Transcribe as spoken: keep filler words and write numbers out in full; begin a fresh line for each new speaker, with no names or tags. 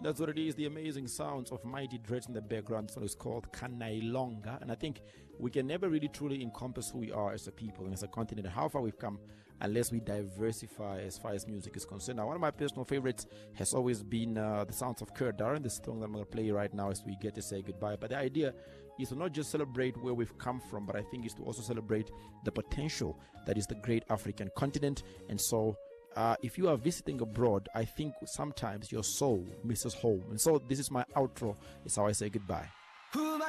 That's what it is, the amazing sounds of Mighty Dreads in the background. This one is called Kanailonga. And I think we can never really truly encompass who we are as a people and as a continent and how far we've come unless we diversify as far as music is concerned. Now, one of my personal favorites has always been uh, the sounds of Kurt Darren, this song that I'm going to play right now as we get to say goodbye. But the idea is to not just celebrate where we've come from, but I think is to also celebrate the potential that is the great African continent. And so Uh, if you are visiting abroad, I think sometimes your soul misses home. And so this is my outro. It's how I say goodbye.